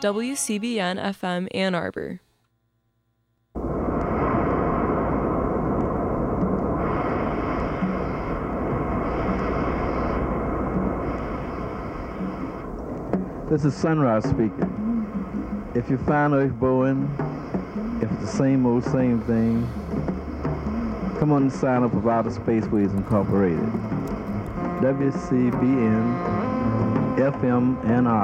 WCBN FM Ann Arbor. This is Sunrise speaking. If you find Earth Bowen, if it's the same old same thing, come on and sign up with Outer Spaceways Incorporated. WCBN FM Ann Arbor.